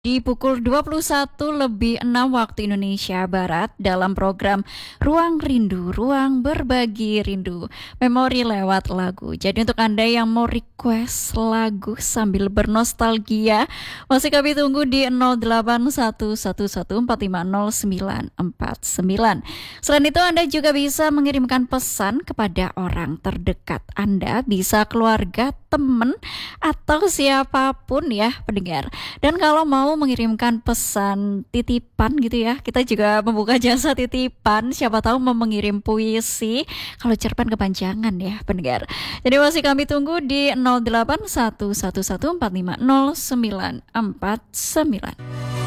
Di pukul 21:06 waktu Indonesia Barat dalam program Ruang Rindu, Ruang Berbagi Rindu, memori lewat lagu. Jadi untuk Anda yang mau request lagu sambil bernostalgia, masih kami tunggu di 081114509949. Selain itu Anda juga bisa mengirimkan pesan kepada orang terdekat Anda, bisa keluarga, teman, atau siapapun ya pendengar. Dan kalau mau mengirimkan pesan titipan gitu ya, kita juga membuka jasa titipan. Siapa tahu mau mengirim puisi, kalau cerpen kepanjangan ya pendengar. Jadi masih kami tunggu di 081114509949.